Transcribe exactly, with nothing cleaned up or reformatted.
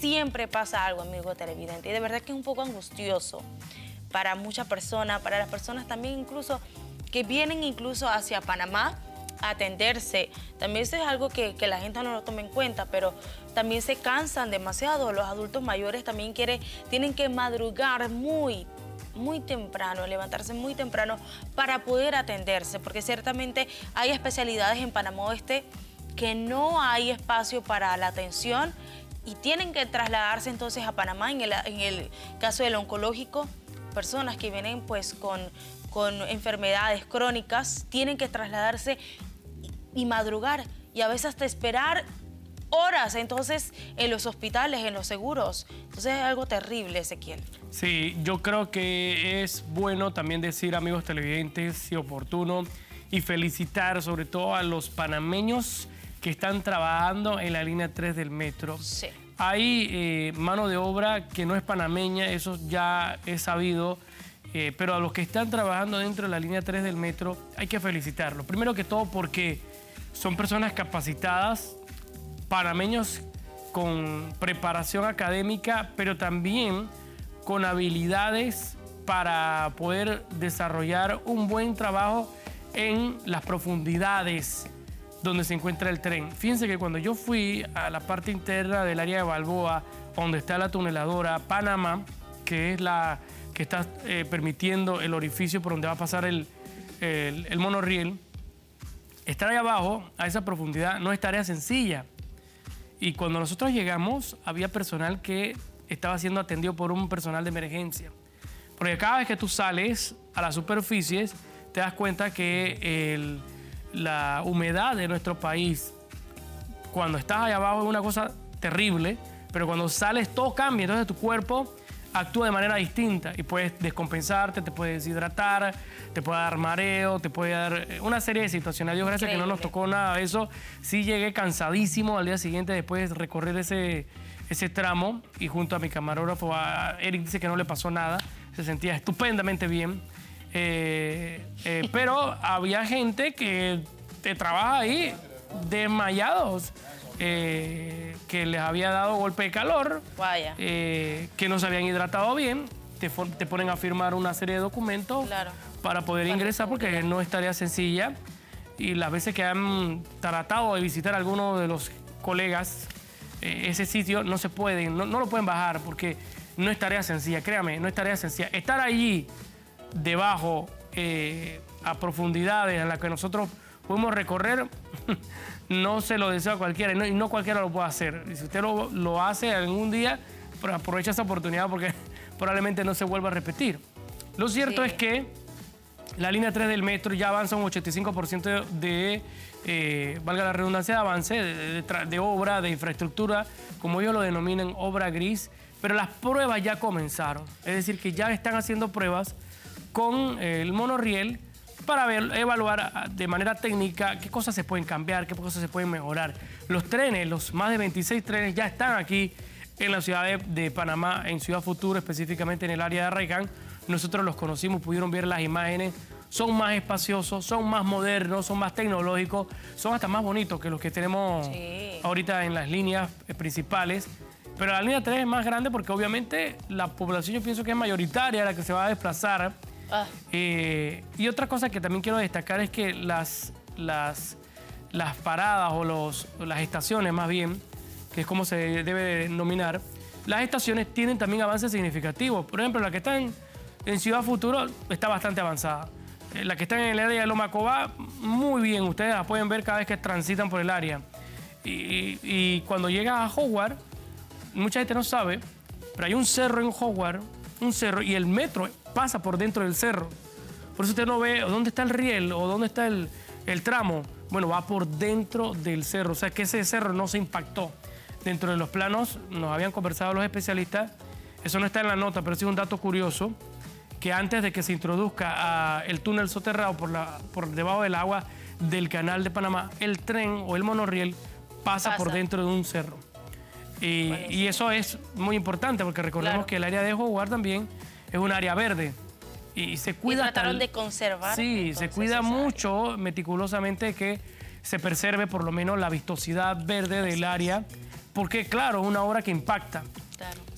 siempre pasa algo, amigo televidente, y de verdad que es un poco angustioso para muchas personas, para las personas también incluso que vienen incluso hacia Panamá a atenderse. También eso es algo que, que la gente no lo toma en cuenta, pero también se cansan demasiado. Los adultos mayores también quieren, tienen que madrugar muy, muy temprano, levantarse muy temprano para poder atenderse, porque ciertamente hay especialidades en Panamá Oeste que no hay espacio para la atención y tienen que trasladarse entonces a Panamá. En el, en el caso del oncológico, personas que vienen pues con, con enfermedades crónicas tienen que trasladarse y, y madrugar y a veces hasta esperar horas entonces en los hospitales, en los seguros. Entonces es algo terrible, Ezequiel. Sí, yo creo que es bueno también decir, amigos televidentes, y oportuno, y felicitar sobre todo a los panameños que están trabajando en la línea tres del metro. Sí. Hay eh, mano de obra que no es panameña, eso ya es sabido, eh, pero a los que están trabajando dentro de la línea tres del metro hay que felicitarlos. Primero que todo porque son personas capacitadas, panameños con preparación académica, pero también con habilidades para poder desarrollar un buen trabajo en las profundidades donde se encuentra el tren. Fíjense que cuando yo fui a la parte interna del área de Balboa, donde está la tuneladora Panamá, que es la que está eh, permitiendo el orificio por donde va a pasar el, el, el monorriel, estar ahí abajo, a esa profundidad, no es tarea sencilla. Y cuando nosotros llegamos, había personal que estaba siendo atendido por un personal de emergencia. Porque cada vez que tú sales a las superficies, te das cuenta que el, la humedad de nuestro país, cuando estás allá abajo, es una cosa terrible, pero cuando sales todo cambia. Entonces tu cuerpo actúa de manera distinta y puedes descompensarte, te puedes deshidratar, te puede dar mareo, te puede dar una serie de situaciones. A Dios gracias que no nos tocó nada de eso. Sí llegué cansadísimo al día siguiente después de recorrer ese, ese tramo y junto a mi camarógrafo, a Eric, dice que no le pasó nada, se sentía estupendamente bien. Eh, eh, pero había gente que te trabaja ahí desmayados, eh, que les había dado golpe de calor, Vaya. Eh, que no se habían hidratado bien, te, te ponen a firmar una serie de documentos Claro. para poder para ingresar porque no es tarea sencilla. Y las veces que han tratado de visitar a alguno de los colegas eh, ese sitio, no se pueden, no, no lo pueden bajar porque no es tarea sencilla, créame, no es tarea sencilla. Estar allí debajo, eh, a profundidades en las que nosotros podemos recorrer, no se lo deseo a cualquiera y no, y no cualquiera lo puede hacer. Y si usted lo, lo hace algún día, pues aprovecha esa oportunidad porque probablemente no se vuelva a repetir. Lo cierto sí. es que la línea tres del metro ya avanza un ochenta y cinco por ciento de, de eh, valga la redundancia, de avance, de, de, de obra, de infraestructura, como ellos lo denominan, obra gris, pero las pruebas ya comenzaron. Es decir, que ya están haciendo pruebas con el monorriel para ver, evaluar de manera técnica qué cosas se pueden cambiar, qué cosas se pueden mejorar. Los trenes, los más de veintiséis trenes ya están aquí en la ciudad de, de Panamá, en Ciudad Futuro, específicamente en el área de Arraiján. Nosotros los conocimos, pudieron ver las imágenes. Son más espaciosos, son más modernos, son más tecnológicos, son hasta más bonitos que los que tenemos sí. ahorita en las líneas principales. Pero la línea tres es más grande porque obviamente la población yo pienso que es mayoritaria la que se va a desplazar. Ah. Eh, y otra cosa que también quiero destacar es que las, las, las paradas o los, las estaciones más bien, que es como se debe denominar, las estaciones tienen también avances significativos. Por ejemplo, la que está en, en Ciudad Futuro está bastante avanzada. La que está en el área de Loma Cobá, muy bien, ustedes la pueden ver cada vez que transitan por el área. Y, y, y cuando llegas a Howard, mucha gente no sabe, pero hay un cerro en Howard, un cerro, y el metro pasa por dentro del cerro. Por eso usted no ve dónde está el riel o dónde está el, el tramo. Bueno, va por dentro del cerro, o sea que ese cerro no se impactó. Dentro de los planos, nos habían conversado los especialistas, eso no está en la nota, pero sí es un dato curioso, que antes de que se introduzca uh, el túnel soterrado por, la, por debajo del agua del canal de Panamá, el tren o el monorriel pasa, pasa. por dentro de un cerro. Y, y eso es muy importante porque recordemos claro. que el área de Howard también es un área verde. Y se cuida... Y trataron tal, de conservar. Sí, se cuida mucho, área. meticulosamente, que se preserve por lo menos la vistosidad verde del área porque claro, es una obra que impacta. Claro.